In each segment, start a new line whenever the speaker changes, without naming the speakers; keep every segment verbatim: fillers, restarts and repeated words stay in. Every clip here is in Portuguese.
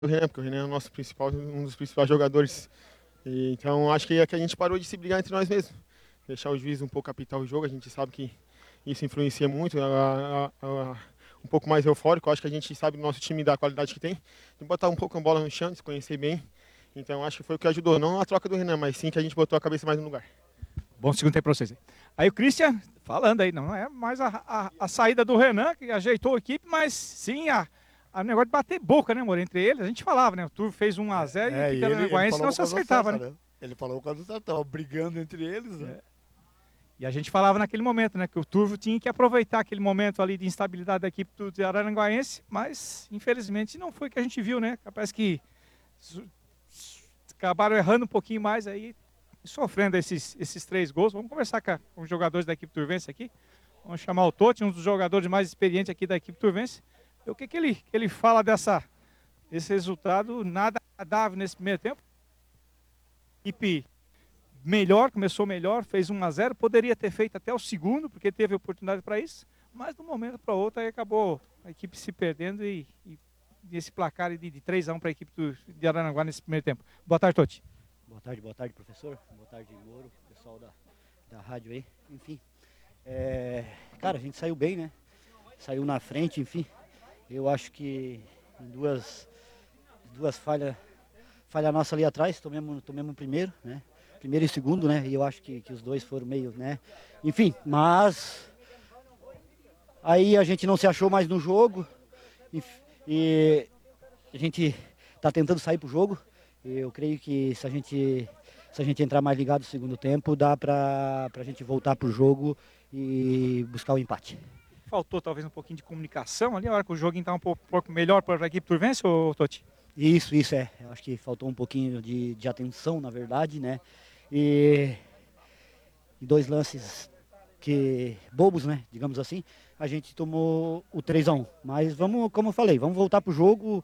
O Renan, porque o Renan é o nosso principal, um dos principais jogadores. E, então acho que é que a gente parou de se brigar entre nós mesmos. Deixar o juiz um pouco apitar o jogo, a gente sabe que isso influencia muito, a, a, a, um pouco mais eufórico. Acho que a gente sabe do nosso time da qualidade que tem, de botar um pouco a bola no chão, de se conhecer bem. Então acho que foi o que ajudou, não a troca do Renan, mas sim que a gente botou a cabeça mais no lugar.
Bom segundo tempo para vocês. Aí o Christian, falando aí, não é mais a, a, a saída do Renan, que ajeitou a equipe, mas sim a, a negócio de bater boca, né, amor? Entre eles, a gente falava, né? O Turvo fez um a zero
é,
e o
ele,
Pitaraguaense não se acertava,
certa,
né?
né? Ele falou quando estavam brigando entre eles, né?
É. E a gente falava naquele momento, né, que o Turvo tinha que aproveitar aquele momento ali de instabilidade da equipe do Araranguaense, mas infelizmente não foi o que a gente viu, né? Parece que acabaram errando um pouquinho mais aí, sofrendo esses, esses três gols. Vamos conversar com, a, com os jogadores da equipe turvense aqui. Vamos chamar o Totti, um dos jogadores mais experientes aqui da equipe turvense. O que, que, ele, que ele fala dessa, desse resultado nada agradável nesse primeiro tempo? A equipe melhor, começou melhor, fez um a zero, poderia ter feito até o segundo, porque teve oportunidade para isso, mas de um momento para outro aí acabou a equipe se perdendo e, e esse placar de, de três a um para a equipe do, de Araranguá nesse primeiro tempo. Boa tarde, Totti.
Boa tarde, boa tarde, professor. Boa tarde, Moro, pessoal da, da rádio aí. Enfim, é, cara, a gente saiu bem, né? Saiu na frente, enfim. Eu acho que em duas, duas falhas, falha nossa ali atrás, tomamos, tomamos o primeiro, né? Primeiro e segundo, né? E eu acho que, que os dois foram meio, né? Enfim, mas aí a gente não se achou mais no jogo e, e a gente tá tentando sair pro jogo. Eu creio que se a gente, se a gente entrar mais ligado no segundo tempo, dá para a gente voltar pro jogo e buscar o empate.
Faltou talvez um pouquinho de comunicação ali, a hora que o jogo estava um pouco, um pouco melhor para a equipe turvense, ou Totti?
Isso, isso é. Eu acho que faltou um pouquinho de, de atenção, na verdade, né? E, e dois lances que bobos, né? Digamos assim, a gente tomou o três a um. Mas vamos, como eu falei, vamos voltar pro jogo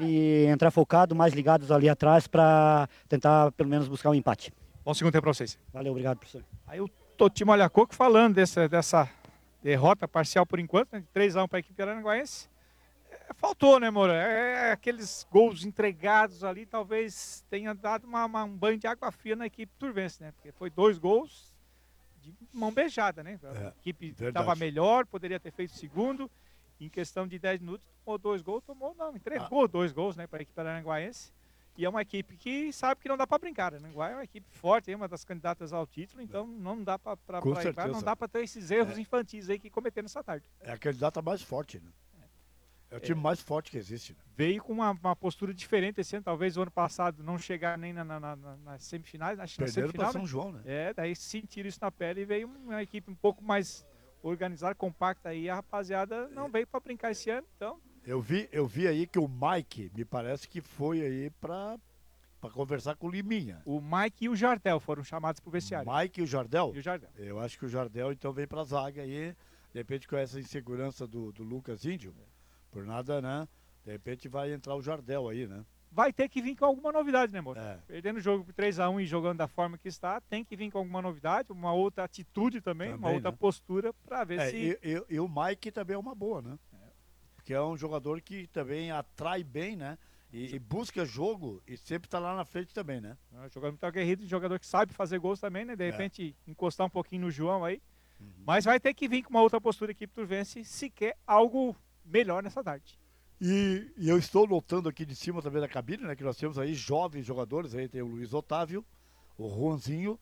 e entrar focado, mais ligados ali atrás para tentar pelo menos buscar um empate.
Bom segundo tempo para vocês.
Valeu, obrigado, professor.
Aí o Totti Malhacoco falando dessa, dessa derrota parcial por enquanto, né, de três a um para a equipe araranguaense. É, faltou, né, Moura? É, é, aqueles gols entregados ali talvez tenha dado uma, uma, um banho de água fria na equipe turvense, né? Porque foi dois gols de mão beijada, né? A
É,
equipe estava melhor, poderia ter feito o segundo. Em questão de dez minutos, tomou dois gols, tomou, não, entregou ah. dois gols, né, para a equipe araranguaense. E é uma equipe que sabe que não dá para brincar. Araranguá é uma equipe forte, é uma das candidatas ao título, então não dá para brincar, não dá para ter esses erros é. infantis aí que cometeram essa tarde.
É a candidata mais forte, né? É o time é. mais forte que existe. Né?
Veio com uma, uma postura diferente esse ano, talvez o ano passado não chegar nem na, na, na, nas semifinais, acho que na semifinal,
para São João, né?
É, daí sentiram isso na pele e veio uma equipe um pouco mais organizar, compacta aí, a rapaziada não veio para brincar esse ano, então...
Eu vi, eu vi aí que o Mike, me parece que foi aí para conversar com o Liminha.
O Mike e o Jardel foram chamados para o vestiário.
Mike e o Jardel?
E o Jardel.
Eu acho que o Jardel então veio para a zaga aí, de repente com essa insegurança do, do Lucas Índio, por nada, né? De repente vai entrar o Jardel aí, né?
Vai ter que vir com alguma novidade, né, amor?
É.
Perdendo o jogo por três a um e jogando da forma que está, tem que vir com alguma novidade, uma outra atitude também, também uma outra né? postura para ver
é,
se...
E, e, e o Mike também é uma boa, né? É. Porque é um jogador que também atrai bem, né? E, e busca jogo e sempre está lá na frente também, né?
É, jogador muito aguerrido, jogador que sabe fazer gols também, né? De repente é. encostar um pouquinho no João aí. Uhum. Mas vai ter que vir com uma outra postura a equipe turvense se quer algo melhor nessa tarde.
E, e eu estou notando aqui de cima também da cabine, né, que nós temos aí jovens jogadores, aí tem o Luiz Otávio, o Juanzinho,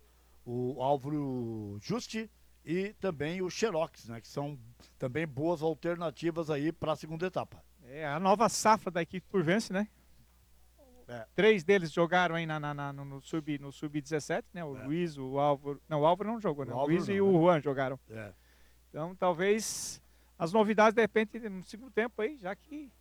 o Álvaro Juste e também o Xerox, né, que são também boas alternativas aí para a segunda etapa.
É a nova safra da equipe turvense, né? É. Três deles jogaram aí na, na, na, no sub no sub dezessete, né? O é. Luiz, o Álvaro, não, o Álvaro não jogou, né? O, o Luiz não, e o Juan né? jogaram.
É.
Então talvez as novidades de repente no segundo tempo aí, já que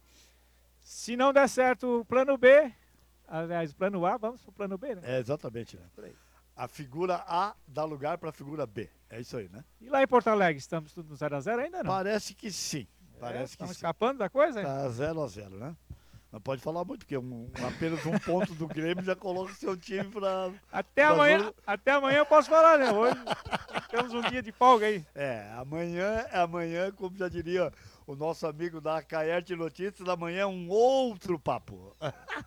se não der certo o plano B, aliás, o plano A, vamos pro plano B, né?
É, exatamente, né?
Por aí.
A figura A dá lugar para a figura B. É isso aí, né?
E lá em Porto Alegre, estamos tudo no zero a zero ainda não?
Parece que sim.
É,
Parece que sim.
escapando da coisa?
Tá zero a zero, né? Não pode falar muito, porque um, apenas um ponto do Grêmio já coloca o seu time para...
Até, amanhã, até amanhã eu posso falar, né? Hoje... Temos um dia de folga aí.
É, amanhã, amanhã, como já diria o nosso amigo da Caerte Notícias, amanhã é um outro papo.